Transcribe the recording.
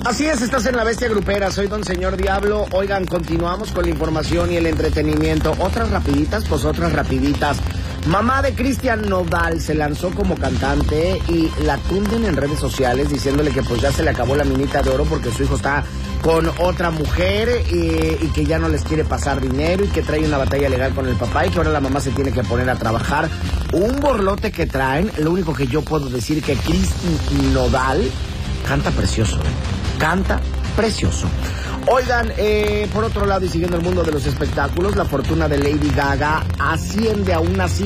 Así es, estás en La Bestia Grupera, soy Don Señor Diablo. Oigan, continuamos con la información y el entretenimiento. Otras rapiditas. Mamá de Cristian Nodal se lanzó como cantante y la tunden en redes sociales diciéndole que pues ya se le acabó la minita de oro porque su hijo está con otra mujer y que ya no les quiere pasar dinero y que trae una batalla legal con el papá y que ahora la mamá se tiene que poner a trabajar. Un borlote que traen. Lo único que yo puedo decir que Cristian Nodal canta precioso. Canta precioso. Oigan, por otro lado y siguiendo el mundo de los espectáculos, la fortuna de Lady Gaga asciende a una